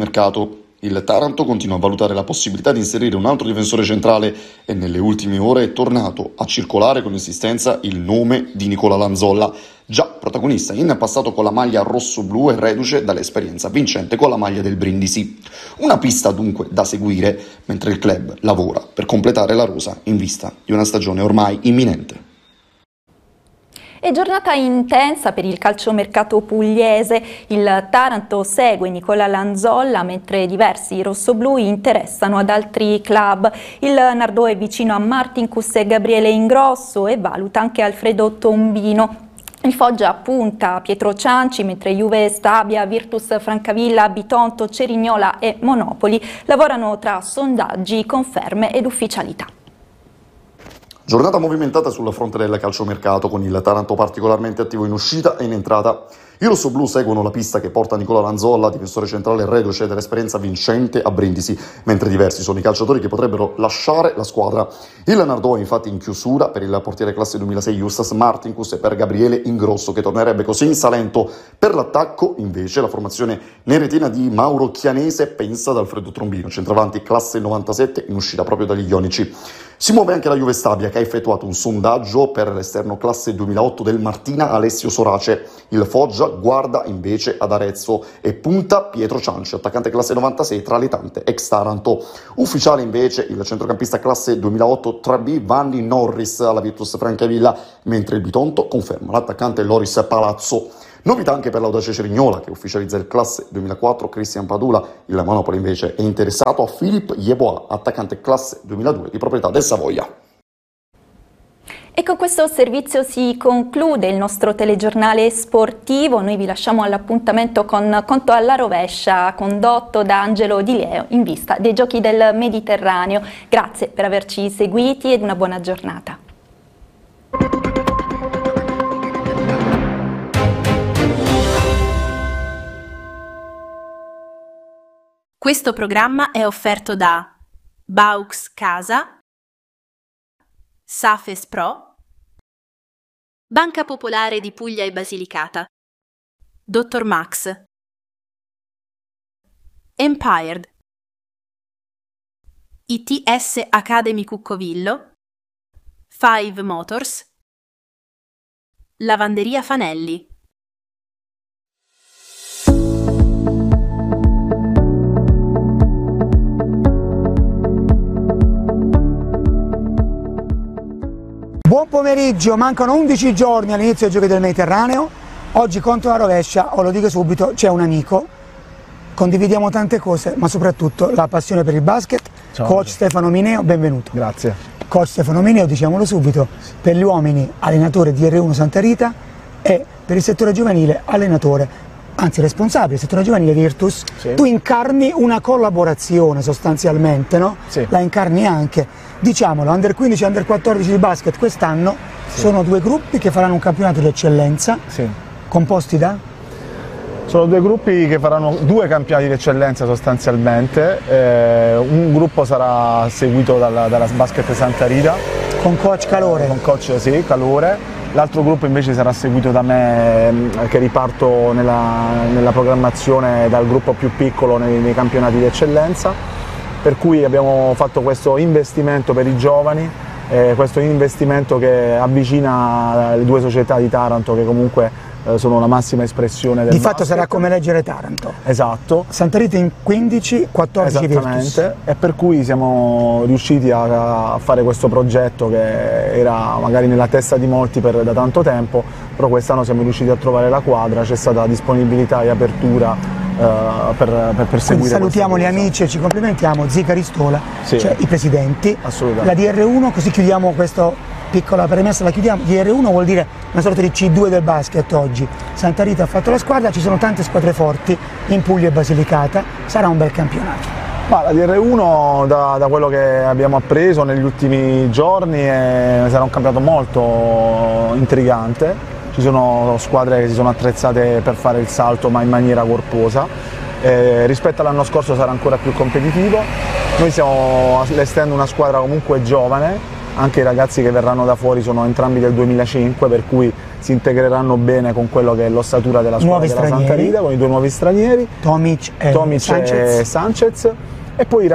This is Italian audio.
calciomercato. Il Taranto continua a valutare la possibilità di inserire un altro difensore centrale e nelle ultime ore è tornato a circolare con insistenza il nome di Nicola Lanzolla, già protagonista in passato con la maglia rosso-blu e reduce dall'esperienza vincente con la maglia del Brindisi. Una pista dunque da seguire mentre il club lavora per completare la rosa in vista di una stagione ormai imminente. È giornata intensa per il calciomercato pugliese. Il Taranto segue Nicola Lanzolla mentre diversi rossoblù interessano ad altri club. Il Nardò è vicino a Martinkus e Gabriele Ingrosso e valuta anche Alfredo Tombino. Il Foggia punta Pietro Cianci, mentre Juve Stabia, Virtus Francavilla, Bitonto, Cerignola e Monopoli lavorano tra sondaggi, conferme ed ufficialità. Giornata movimentata sul fronte del calciomercato, con il Taranto particolarmente attivo in uscita e in entrata. I rossoblù seguono la pista che porta Nicola Lanzolla, difensore centrale reduce dell'esperienza vincente a Brindisi, mentre diversi sono i calciatori che potrebbero lasciare la squadra. Il Nardò è infatti in chiusura per il portiere classe 2006 Justas Martinkus e per Gabriele Ingrosso, che tornerebbe così in Salento. Per l'attacco, invece, la formazione neretina di Mauro Chianese pensa ad Alfredo Trombino, centravanti classe 97 in uscita proprio dagli ionici. Si muove anche la Juve Stabia, che ha effettuato un sondaggio per l'esterno classe 2008 del Martina Alessio Sorace. Il Foggia guarda invece ad Arezzo e punta Pietro Cianci, attaccante classe 96 tra le tante ex Taranto. Ufficiale invece il centrocampista classe 2008 3B Vanni Norris alla Virtus Francavilla, mentre il Bitonto conferma l'attaccante Loris Palazzo. Novità anche per l'Audace Cerignola, che ufficializza il classe 2004 Cristian Padula. Il Monopoli invece è interessato a Philippe Yeboah, attaccante classe 2002 di proprietà del Savoia. E con questo servizio si conclude il nostro telegiornale sportivo. Noi vi lasciamo all'appuntamento con Conto alla rovescia, condotto da Angelo Di Leo in vista dei Giochi del Mediterraneo. Grazie per averci seguiti ed una buona giornata. Questo programma è offerto da Baux Casa, Safes Pro, Banca Popolare di Puglia e Basilicata, Dr. Max, Empired, ITS Academy Cuccovillo, Five Motors, Lavanderia Fanelli. Buon pomeriggio, mancano 11 giorni all'inizio dei Giochi del Mediterraneo. Oggi Conto alla rovescia, lo dico subito, c'è un amico, condividiamo tante cose, ma soprattutto la passione per il basket. Ciao. Coach Stefano Mineo, benvenuto. Grazie. Coach Stefano Mineo, diciamolo subito, per gli uomini allenatore di R1 Santa Rita e per il settore giovanile allenatore, anzi responsabile del settore giovanile Virtus. Sì. Tu incarni una collaborazione sostanzialmente, no? Sì. La incarni anche. Diciamolo, Under 15 e Under 14 di basket quest'anno sono due gruppi che faranno un campionato di eccellenza, composti da? Sono due gruppi che faranno due campionati di eccellenza sostanzialmente, un gruppo sarà seguito dalla Basket Santa Rita. Con coach Calore? Con coach Calore, l'altro gruppo invece sarà seguito da me che riparto nella programmazione dal gruppo più piccolo nei campionati di eccellenza. Per cui abbiamo fatto questo investimento per i giovani, questo investimento che avvicina le due società di Taranto che comunque sono la massima espressione del Di fatto basket. Sarà come leggere Taranto. Esatto. Santa Rita in 15, 14 Esattamente, e per cui siamo riusciti a fare questo progetto che era magari nella testa di molti da tanto tempo, però quest'anno siamo riusciti a trovare la quadra, c'è stata disponibilità e apertura per seguire. Salutiamo gli amici e ci complimentiamo, Zica Ristola, cioè i presidenti, assolutamente. La DR1, così chiudiamo questa piccola premessa, la chiudiamo. DR1 vuol dire una sorta di C2 del basket oggi. Santa Rita ha fatto la squadra, ci sono tante squadre forti in Puglia e Basilicata, sarà un bel campionato. Ma la DR1 da quello che abbiamo appreso negli ultimi giorni sarà un campionato molto intrigante. Ci sono squadre che si sono attrezzate per fare il salto ma in maniera corposa, rispetto all'anno scorso sarà ancora più competitivo. Noi stiamo allestendo una squadra comunque giovane, anche i ragazzi che verranno da fuori sono entrambi del 2005, per cui si integreranno bene con quello che è l'ossatura della squadra della Santa Rita, con i due nuovi stranieri, Tomic e Sanchez, e poi